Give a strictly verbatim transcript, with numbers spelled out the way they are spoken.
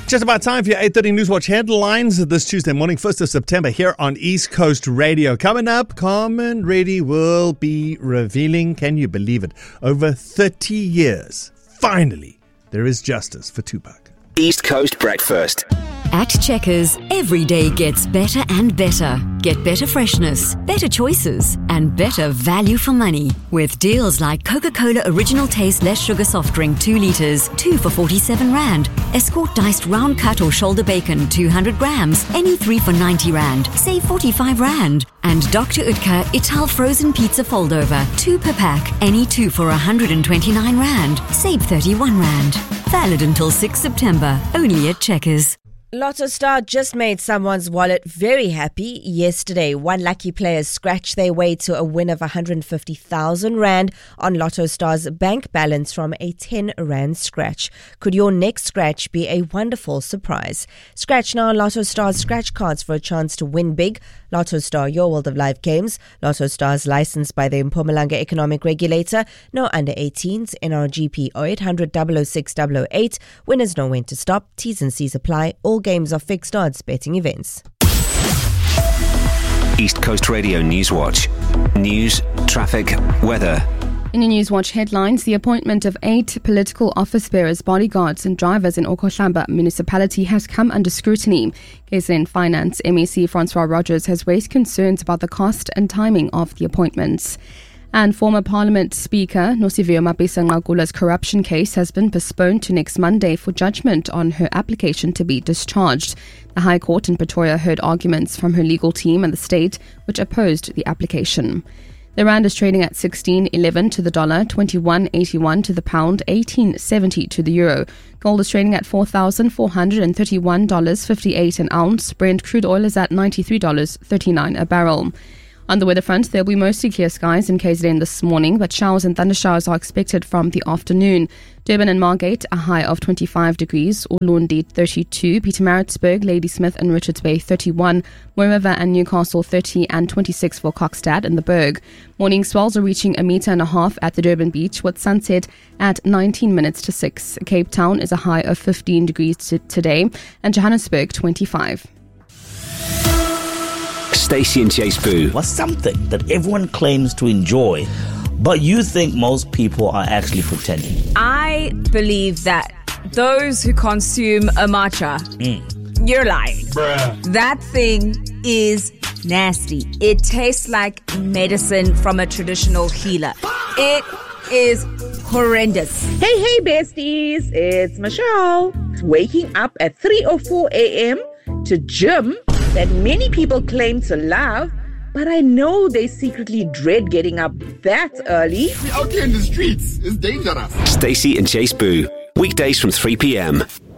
Just about time for your eight thirty Newswatch headlines this Tuesday morning, first of September, here on East Coast Radio. Coming up, Carmen Reddy will be revealing, can you believe it, over thirty years, finally, there is justice for Tupac. East Coast Breakfast. At Checkers, every day gets better and better. Get better freshness, better choices, and better value for money. With deals like Coca-Cola Original Taste Less Sugar Soft Drink two litres, two for forty-seven rand. Escort Diced Round Cut or Shoulder Bacon two hundred grams, any three for ninety rand. Save forty-five rand. And Doctor Utker Ital Frozen Pizza Foldover, two per pack, any two for one hundred twenty-nine rand. Save thirty-one rand. Valid until sixth September, only at Checkers. Lotto Star just made someone's wallet very happy yesterday. One lucky player scratched their way to a win of one hundred fifty thousand rand on Lotto Star's bank balance from a ten rand scratch. Could your next scratch be a wonderful surprise? Scratch now on Lotto Star's scratch cards for a chance to win big. Lotto Star, your world of live games. Lotto Star is licensed by the Mpumalanga Economic Regulator. No under eighteens. N R G P oh eight hundred, double oh six, double oh eight. Winners know when to stop. T's and C's apply. All games are fixed odds betting events. East Coast Radio Newswatch. News, traffic, weather. In your Newswatch headlines, the appointment of eight political office bearers, bodyguards and drivers in Okohlamba municipality has come under scrutiny. K Z N Finance M E C Francois Rogers has raised concerns about the cost and timing of the appointments. And former Parliament Speaker Nosiviwe Mapisa-Nqakula's corruption case has been postponed to next Monday for judgment on her application to be discharged. The High Court in Pretoria heard arguments from her legal team and the state, which opposed the application. The rand is trading at sixteen eleven to the dollar, twenty-one eighty-one to the pound, eighteen seventy to the euro. Gold is trading at four thousand four hundred thirty-one dollars fifty-eight an ounce. Brent crude oil is at ninety-three dollars thirty-nine a barrel. On the weather front, there will be mostly clear skies in K Z N this morning, but showers and thundershowers are expected from the afternoon. Durban and Margate, a high of twenty-five degrees, Ulundi thirty-two, Pietermaritzburg, Ladysmith and Richards Bay thirty-one, Mooi River and Newcastle thirty and twenty-six for Kokstad and the Berg. Morning swells are reaching a metre and a half at the Durban beach, with sunset at nineteen minutes to six. Cape Town is a high of fifteen degrees t- today and Johannesburg twenty-five. Stacey and Chase Boo. Was something that everyone claims to enjoy, but you think most people are actually pretending. I believe that those who consume a matcha, mm. you're lying. Bruh. That thing is nasty. It tastes like medicine from a traditional healer. It is horrendous. Hey, hey, besties. It's Michelle. Waking up at three or four a.m. to gym that many people claim to love, but I know they secretly dread getting up that early. Out here in the streets is dangerous. Stacey and Chase Boo. Weekdays from three p.m.